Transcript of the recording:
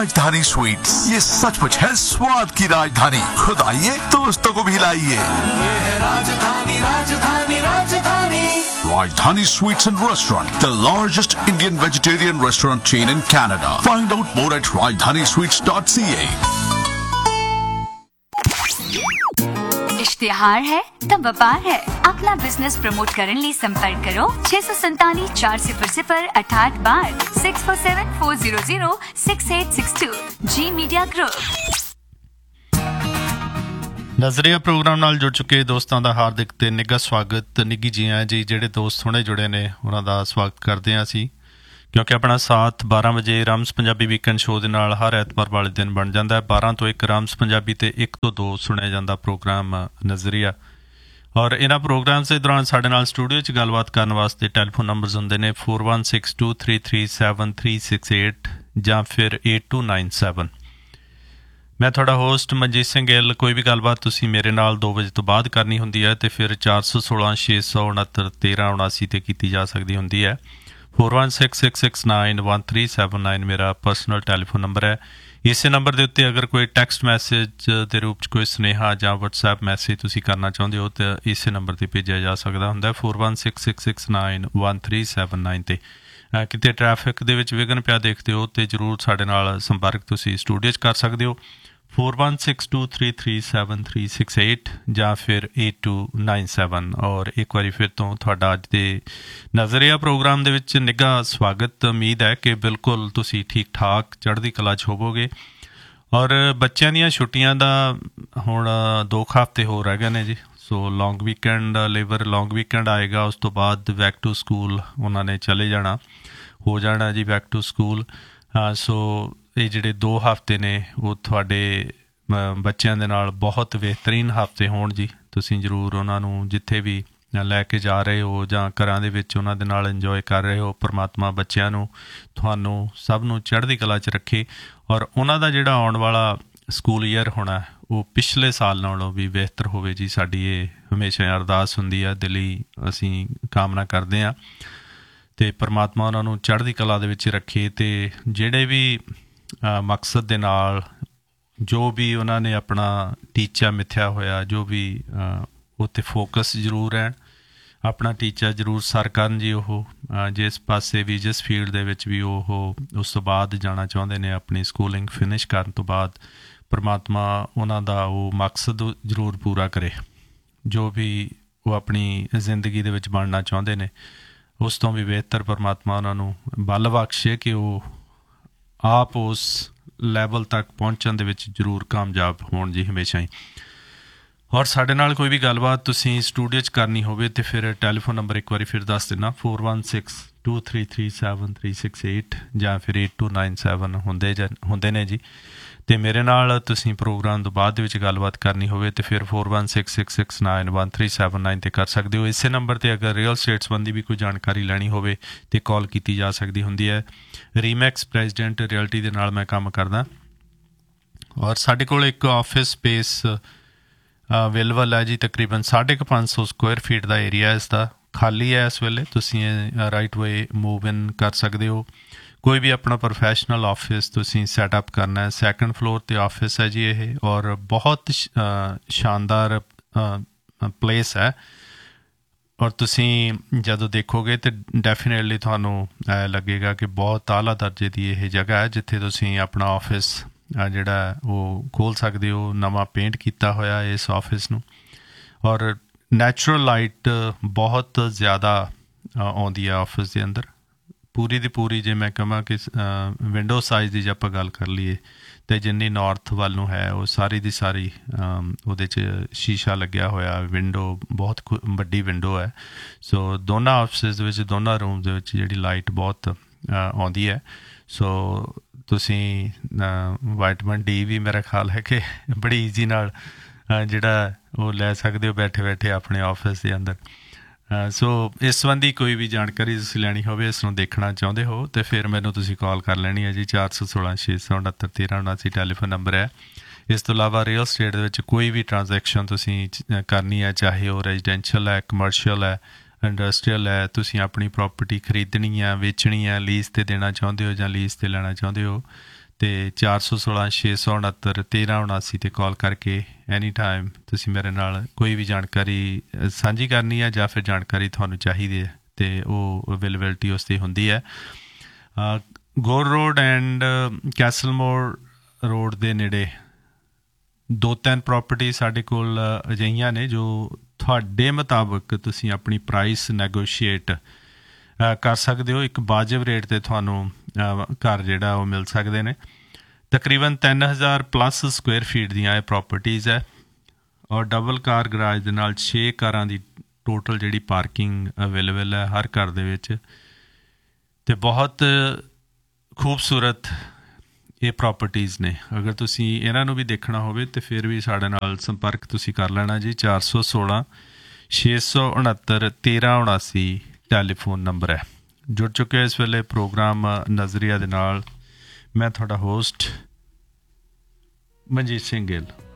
राजधानी स्वीट्स, ये सचमुच है स्वाद की राजधानी। खुद आइए, दोस्तों को भी लाइए। राजधानी राजधानी राजधानी Rajdhani Sweets and Restaurant, the largest Indian vegetarian restaurant chain in Canada. Find out more at rajdhanisweets.ca. इश्तिहार है तो व्यापार है। अपना बिजनेस प्रमोट करने लिए संपर्क करो 647 400 68 बार 647 400 6862 जी मीडिया ग्रुप। ਨਜ਼ਰੀਆ ਪ੍ਰੋਗਰਾਮ ਨਾਲ ਜੁੜ ਚੁੱਕੇ ਦੋਸਤਾਂ ਦਾ ਹਾਰਦਿਕ ਤੇ ਨਿੱਘਾ ਸਵਾਗਤ। ਨਿੱਘੀ ਜੀ ਆਇਆਂ ਜੀ। ਜਿਹੜੇ ਦੋਸਤ ਹੁਣੇ ਜੁੜੇ ਨੇ ਉਹਨਾਂ ਦਾ ਸਵਾਗਤ ਕਰਦੇ ਹਾਂ ਅਸੀਂ, ਕਿਉਂਕਿ ਆਪਣਾ ਸਾਥ 12 ਵਜੇ ਰਾਮਸ ਪੰਜਾਬੀ ਵੀਕਐਂਡ ਸ਼ੋਅ ਦੇ ਨਾਲ ਹਰ ਐਤਵਾਰ ਵਾਲੇ ਦਿਨ ਬਣ ਜਾਂਦਾ ਹੈ। 12 ਤੋਂ 1 ਰਾਮਸ ਪੰਜਾਬੀ ਤੇ 1 ਤੋਂ 2 ਸੁਣਿਆ ਜਾਂਦਾ ਪ੍ਰੋਗਰਾਮ ਨਜ਼ਰੀਆ। ਔਰ ਇਹਨਾਂ ਪ੍ਰੋਗਰਾਮ ਦੇ ਦੌਰਾਨ ਸਾਡੇ ਨਾਲ ਸਟੂਡੀਓ 'ਚ ਗੱਲਬਾਤ ਕਰਨ ਵਾਸਤੇ ਟੈਲੀਫੋਨ ਨੰਬਰਸ ਹੁੰਦੇ ਨੇ 4162337368 ਜਾਂ ਫਿਰ 8297। ਮੈਂ ਤੁਹਾਡਾ ਹੋਸਟ ਮਨਜੀਤ ਸਿੰਘ ਗਿੱਲ। ਕੋਈ ਵੀ ਗੱਲਬਾਤ ਤੁਸੀਂ ਮੇਰੇ ਨਾਲ 2 ਵਜੇ ਤੋਂ ਬਾਅਦ ਕਰਨੀ ਹੁੰਦੀ ਹੈ ਤੇ ਫਿਰ 416 669 1379 'ਤੇ ਕੀਤੀ ਜਾ ਸਕਦੀ ਹੁੰਦੀ ਹੈ। 4166691379 ਮੇਰਾ ਪਰਸਨਲ ਟੈਲੀਫੋਨ ਨੰਬਰ ਹੈ। ਇਸੇ ਨੰਬਰ ਦੇ ਉੱਤੇ ਅਗਰ ਕੋਈ ਟੈਕਸਟ ਮੈਸੇਜ ਦੇ ਰੂਪ 'ਚ ਕੋਈ ਸੁਨੇਹਾ ਜਾਂ ਵਟਸਐਪ ਮੈਸੇਜ ਤੁਸੀਂ ਕਰਨਾ ਚਾਹੁੰਦੇ ਹੋ ਤਾਂ ਇਸੇ ਨੰਬਰ 'ਤੇ ਭੇਜਿਆ ਜਾ ਸਕਦਾ ਹੁੰਦਾ 4166691379 'ਤੇ। ਕਿਤੇ ਟਰੈਫਿਕ ਦੇ ਵਿੱਚ ਵਿਘਨ ਪਿਆ ਦੇਖਦੇ ਹੋ ਤਾਂ ਜ਼ਰੂਰ ਸਾਡੇ ਨਾਲ ਸੰਪਰਕ ਤੁਸੀਂ ਸਟੂਡੀਓ 'ਚ ਕਰ ਸਕਦੇ ਹੋ 4162337368 ਜਾਂ ਫਿਰ 8297। ਔਰ ਇੱਕ ਵਾਰੀ ਫਿਰ ਤੋਂ ਤੁਹਾਡਾ ਅੱਜ ਦੇ ਨਜ਼ਰੀਆ ਪ੍ਰੋਗਰਾਮ ਦੇ ਵਿੱਚ ਨਿੱਘਾ ਸਵਾਗਤ। ਉਮੀਦ ਹੈ ਕਿ ਬਿਲਕੁਲ ਤੁਸੀਂ ਠੀਕ ਠਾਕ ਚੜ੍ਹਦੀ ਕਲਾ 'ਚ ਹੋਵੋਗੇ। ਔਰ ਬੱਚਿਆਂ ਦੀਆਂ ਛੁੱਟੀਆਂ ਦਾ ਹੁਣ 2 ਹਫ਼ਤੇ ਹੋਰ ਰਹਿ ਗਏ ਨੇ ਜੀ। ਸੋ ਲੌਂਗ ਵੀਕਐਂਡ ਲੇਬਰ ਲੌਂਗ ਵੀਕਐਂਡ ਆਏਗਾ, ਉਸ ਤੋਂ ਬਾਅਦ ਬੈਕ ਟੂ ਸਕੂਲ ਉਹਨਾਂ ਨੇ ਚਲੇ ਜਾਣਾ, ਹੋ ਜਾਣਾ ਜੀ ਬੈਕ ਟੂ ਸਕੂਲ। ਸੋ ਇਹ ਜਿਹੜੇ 2 ਹਫ਼ਤੇ ਨੇ ਉਹ ਤੁਹਾਡੇ ਬੱਚਿਆਂ ਦੇ ਨਾਲ ਬਹੁਤ ਬਿਹਤਰੀਨ ਹਫ਼ਤੇ ਹੋਣ ਜੀ। ਤੁਸੀਂ ਜ਼ਰੂਰ ਉਹਨਾਂ ਨੂੰ ਜਿੱਥੇ ਵੀ ਲੈ ਕੇ ਜਾ ਰਹੇ ਹੋ ਜਾਂ ਘਰਾਂ ਦੇ ਵਿੱਚ ਉਹਨਾਂ ਦੇ ਨਾਲ ਇੰਜੋਏ ਕਰ ਰਹੇ ਹੋ, ਪਰਮਾਤਮਾ ਬੱਚਿਆਂ ਨੂੰ ਤੁਹਾਨੂੰ ਸਭ ਨੂੰ ਚੜ੍ਹਦੀ ਕਲਾ 'ਚ ਰੱਖੇ। ਔਰ ਉਹਨਾਂ ਦਾ ਜਿਹੜਾ ਆਉਣ ਵਾਲਾ ਸਕੂਲ ਈਅਰ ਹੋਣਾ ਉਹ ਪਿਛਲੇ ਸਾਲ ਨਾਲੋਂ ਵੀ ਬਿਹਤਰ ਹੋਵੇ ਜੀ। ਸਾਡੀ ਇਹ ਹਮੇਸ਼ਾ ਅਰਦਾਸ ਹੁੰਦੀ ਹੈ, ਦਿਲੀ ਅਸੀਂ ਕਾਮਨਾ ਕਰਦੇ ਹਾਂ ਅਤੇ ਪਰਮਾਤਮਾ ਉਹਨਾਂ ਨੂੰ ਚੜ੍ਹਦੀ ਕਲਾ ਦੇ ਵਿੱਚ ਰੱਖੇ। ਅਤੇ ਜਿਹੜੇ ਵੀ ਮਕਸਦ ਦੇ ਨਾਲ ਜੋ ਵੀ ਉਹਨਾਂ ਨੇ ਆਪਣਾ ਟੀਚਾ ਮਿੱਥਿਆ ਹੋਇਆ, ਜੋ ਵੀ ਉੱਥੇ ਫੋਕਸ ਜ਼ਰੂਰ ਰਹਿਣ, ਆਪਣਾ ਟੀਚਾ ਜ਼ਰੂਰ ਸਰ ਕਰਨ ਜੀ। ਉਹ ਜਿਸ ਪਾਸੇ ਵੀ ਜਿਸ ਫੀਲਡ ਦੇ ਵਿੱਚ ਵੀ ਉਹ ਉਸ ਤੋਂ ਬਾਅਦ ਜਾਣਾ ਚਾਹੁੰਦੇ ਨੇ, ਆਪਣੀ ਸਕੂਲਿੰਗ ਫਿਨਿਸ਼ ਕਰਨ ਤੋਂ ਬਾਅਦ ਪਰਮਾਤਮਾ ਉਹਨਾਂ ਦਾ ਉਹ ਮਕਸਦ ਜ਼ਰੂਰ ਪੂਰਾ ਕਰੇ। ਜੋ ਵੀ ਉਹ ਆਪਣੀ ਜ਼ਿੰਦਗੀ ਦੇ ਵਿੱਚ ਬਣਨਾ ਚਾਹੁੰਦੇ ਨੇ ਉਸ ਤੋਂ ਵੀ ਬਿਹਤਰ ਪਰਮਾਤਮਾ ਉਹਨਾਂ ਨੂੰ ਬਲ ਬਖਸ਼ੇ ਕਿ ਉਹ ਆਪ ਉਸ ਲੈਵਲ ਤੱਕ ਪਹੁੰਚਣ ਦੇ ਵਿੱਚ ਜ਼ਰੂਰ ਕਾਮਯਾਬ ਹੋਣ ਜੀ ਹਮੇਸ਼ਾ ਹੀ। ਔਰ ਸਾਡੇ ਨਾਲ ਕੋਈ ਵੀ ਗੱਲਬਾਤ ਤੁਸੀਂ ਸਟੂਡੀਓ 'ਚ ਕਰਨੀ ਹੋਵੇ ਤਾਂ ਫਿਰ ਟੈਲੀਫੋਨ ਨੰਬਰ ਇੱਕ ਵਾਰੀ ਫਿਰ ਦੱਸ ਦਿੰਦਾ 4162337368 ਜਾਂ ਫਿਰ 8297 ਹੁੰਦੇ ਨੇ ਜੀ। ਅਤੇ ਮੇਰੇ ਨਾਲ ਤੁਸੀਂ ਪ੍ਰੋਗਰਾਮ ਤੋਂ ਬਾਅਦ ਦੇ ਵਿੱਚ ਗੱਲਬਾਤ ਕਰਨੀ ਹੋਵੇ ਤਾਂ ਫਿਰ 4166691379 'ਤੇ ਕਰ ਸਕਦੇ ਹੋ। ਇਸੇ ਨੰਬਰ 'ਤੇ ਅਗਰ ਰੀਅਲ ਸਟੇਟ ਸੰਬੰਧੀ ਵੀ ਕੋਈ ਜਾਣਕਾਰੀ ਲੈਣੀ ਹੋਵੇ ਤਾਂ ਕਾਲ ਕੀਤੀ ਜਾ ਸਕਦੀ ਹੁੰਦੀ ਹੈ। ਰੀਮੈਕਸ ਪ੍ਰੈਜ਼ੀਡੈਂਟ ਰਿਅਲਟੀ ਦੇ ਨਾਲ ਮੈਂ ਕੰਮ ਕਰਦਾ ਔਰ ਸਾਡੇ ਕੋਲ ਇੱਕ ਆਫਿਸ ਸਪੇਸ ਅਵੇਲੇਬਲ ਹੈ ਜੀ। ਤਕਰੀਬਨ 550 ਸਕੁਆਇਰ ਫੀਟ ਦਾ ਏਰੀਆ ਇਸ ਦਾ ਖਾਲੀ ਹੈ ਇਸ ਵੇਲੇ। ਤੁਸੀਂ ਰਾਈਟ ਵੇ ਮੂਵ ਇਨ ਕਰ ਸਕਦੇ ਹੋ। ਕੋਈ ਵੀ ਆਪਣਾ ਪ੍ਰੋਫੈਸ਼ਨਲ ਆਫਿਸ ਤੁਸੀਂ ਸੈਟਅਪ ਕਰਨਾ ਹੈ, 2nd ਫਲੋਰ 'ਤੇ ਆਫਿਸ ਹੈ ਜੀ ਇਹ। ਔਰ ਬਹੁਤ ਸ਼ਾਨਦਾਰ ਪਲੇਸ ਹੈ। ਔਰ ਤੁਸੀਂ ਜਦੋਂ ਦੇਖੋਗੇ ਤਾਂ ਡੈਫੀਨੇਟਲੀ ਤੁਹਾਨੂੰ ਲੱਗੇਗਾ ਕਿ ਬਹੁਤ ਆਲਾ ਦਰਜੇ ਦੀ ਇਹ ਜਗ੍ਹਾ ਹੈ ਜਿੱਥੇ ਤੁਸੀਂ ਆਪਣਾ ਆਫਿਸ ਜਿਹੜਾ ਉਹ ਖੋਲ੍ਹ ਸਕਦੇ ਹੋ। ਨਵਾਂ ਪੇਂਟ ਕੀਤਾ ਹੋਇਆ ਇਸ ਆਫਿਸ ਨੂੰ ਔਰ ਨੈਚੁਰਲ ਲਾਈਟ ਬਹੁਤ ਜ਼ਿਆਦਾ ਆਉਂਦੀ ਹੈ ਆਫਿਸ ਦੇ ਅੰਦਰ। ਪੂਰੀ ਦੀ ਪੂਰੀ ਜੇ ਮੈਂ ਕਹਾਂ ਕਿ ਵਿੰਡੋ ਸਾਈਜ਼ ਦੀ ਜੇ ਆਪਾਂ ਗੱਲ ਕਰ ਲਈਏ ਅਤੇ ਜਿੰਨੀ ਨਾਰਥ ਵੱਲ ਨੂੰ ਹੈ ਉਹ ਸਾਰੀ ਦੀ ਸਾਰੀ ਉਹਦੇ 'ਚ ਸ਼ੀਸ਼ਾ ਲੱਗਿਆ ਹੋਇਆ। ਵਿੰਡੋ ਬਹੁਤ ਵੱਡੀ ਵਿੰਡੋ ਹੈ। ਸੋ ਦੋਨਾਂ ਆਫਿਸਿਸ ਦੇ ਵਿੱਚ ਦੋਨਾਂ ਰੂਮ ਦੇ ਵਿੱਚ ਜਿਹੜੀ ਲਾਈਟ ਬਹੁਤ ਆਉਂਦੀ ਹੈ। ਸੋ ਤੁਸੀਂ ਵਿਟਾਮਿਨ ਡੀ ਵੀ ਮੇਰਾ ਖਿਆਲ ਹੈ ਕਿ ਬੜੀ ਈਜ਼ੀ ਨਾਲ ਜਿਹੜਾ ਉਹ ਲੈ ਸਕਦੇ ਹੋ ਬੈਠੇ ਬੈਠੇ ਆਪਣੇ ਆਫਿਸ ਦੇ ਅੰਦਰ। ਸੋ ਇਸ ਸੰਬੰਧੀ ਕੋਈ ਵੀ ਜਾਣਕਾਰੀ ਤੁਸੀਂ ਲੈਣੀ ਹੋਵੇ, ਇਸ ਨੂੰ ਦੇਖਣਾ ਚਾਹੁੰਦੇ ਹੋ ਤਾਂ ਫਿਰ ਮੈਨੂੰ ਤੁਸੀਂ ਕਾਲ ਕਰ ਲੈਣੀ ਹੈ ਜੀ 4166691379 ਟੈਲੀਫੋਨ ਨੰਬਰ ਹੈ। ਇਸ ਤੋਂ ਇਲਾਵਾ ਰੀਅਲ ਸਟੇਟ ਦੇ ਵਿੱਚ ਕੋਈ ਵੀ ਟ੍ਰਾਂਜੈਕਸ਼ਨ ਤੁਸੀਂ ਕਰਨੀ ਹੈ, ਚਾਹੇ ਉਹ ਰੈਜ਼ੀਡੈਂਸ਼ੀਅਲ ਹੈ, ਕਮਰਸ਼ੀਅਲ ਹੈ, ਇੰਡਸਟਰੀਅਲ ਹੈ, ਤੁਸੀਂ ਆਪਣੀ ਪ੍ਰੋਪਰਟੀ ਖਰੀਦਣੀ ਹੈ, ਵੇਚਣੀ ਹੈ, ਲੀਜ਼ 'ਤੇ ਦੇਣਾ ਚਾਹੁੰਦੇ ਹੋ ਜਾਂ ਲੀਜ਼ 'ਤੇ ਲੈਣਾ ਚਾਹੁੰਦੇ ਹੋ ਤੇ 416 669 1379 ਤੇ ਕਾਲ ਕਰਕੇ ਐਨੀ ਟਾਈਮ ਤੁਸੀਂ ਮੇਰੇ ਨਾਲ ਕੋਈ ਵੀ ਜਾਣਕਾਰੀ ਸਾਂਝੀ ਕਰਨੀ ਹੈ ਜਾਂ ਫਿਰ ਜਾਣਕਾਰੀ ਤੁਹਾਨੂੰ ਚਾਹੀਦੀ ਹੈ ਤੇ ਉਹ ਅਵੇਲੇਬਿਲਿਟੀ ਉਸ 'ਤੇ ਹੁੰਦੀ ਹੈ। ਗੋਰ ਰੋਡ ਐਂਡ ਕੈਸਲਮੋਰ ਰੋਡ ਦੇ ਨੇੜੇ 2-3 ਪ੍ਰੋਪਰਟੀ ਸਾਡੇ ਕੋਲ ਅਜਿਹੀਆਂ ਨੇ ਜੋ ਤੁਹਾਡੇ ਮੁਤਾਬਕ ਤੁਸੀਂ ਆਪਣੀ ਪ੍ਰਾਈਸ ਨੈਗੋਸ਼ੀਏਟ ਕਰ ਸਕਦੇ ਹੋ। ਇੱਕ ਵਾਜਬ ਰੇਟ 'ਤੇ ਤੁਹਾਨੂੰ ਘਰ ਜਿਹੜਾ ਉਹ ਮਿਲ ਸਕਦੇ ਨੇ। ਤਕਰੀਬਨ 3000 ਪਲੱਸ ਸਕੁਏਅਰ ਫੀਟ ਦੀਆਂ ਇਹ ਪ੍ਰੋਪਰਟੀਜ਼ ਹੈ ਔਰ ਡਬਲ ਕਾਰ ਗਰਾਜ ਦੇ ਨਾਲ 6 ਕਾਰਾਂ ਦੀ ਟੋਟਲ ਜਿਹੜੀ ਪਾਰਕਿੰਗ ਅਵੇਲੇਬਲ ਹੈ ਹਰ ਘਰ ਦੇ ਵਿੱਚ। ਅਤੇ ਬਹੁਤ ਖੂਬਸੂਰਤ ਇਹ ਪ੍ਰੋਪਰਟੀਜ਼ ਨੇ। ਅਗਰ ਤੁਸੀਂ ਇਹਨਾਂ ਨੂੰ ਵੀ ਦੇਖਣਾ ਹੋਵੇ ਤਾਂ ਫਿਰ ਵੀ ਸਾਡੇ ਨਾਲ ਸੰਪਰਕ ਤੁਸੀਂ ਕਰ ਲੈਣਾ ਜੀ। 416 669 1379 ਟੈਲੀਫੋਨ ਨੰਬਰ ਹੈ। ਜੁੜ ਚੁੱਕੇ ਇਸ ਵੇਲੇ ਪ੍ਰੋਗਰਾਮ ਨਜ਼ਰੀਆ ਦੇ ਨਾਲ ਮੈਂ ਤੁਹਾਡਾ ਹੋਸਟ ਮਨਜੀਤ ਸਿੰਘ ਗਿੱਲ।